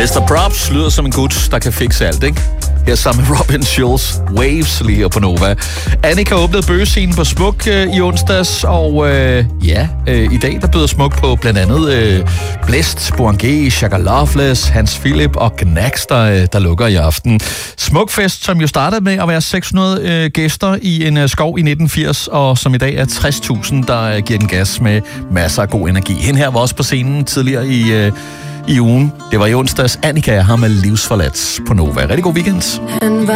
Mr. Props lyder som en gut, der kan fikse alt, ikke? Her sammen med Robin Schulz, Waves lige på Nova. Annika åbnede bøgescenen på Smuk i onsdags, og i dag der byder Smuk på blandt andet Blæst, Bourangé, Shaka Loveless, Hans Philip og Knacks, der lukker i aften. Smukfest, som jo startede med at være 600 gæster i en skov i 1980, og som i dag er 60.000, der giver den gas med masser af god energi. Hende her var også på scenen tidligere i ugen. Det var i onsdags. Annika er her med Livsforladt på Nova. Rigtig god weekend.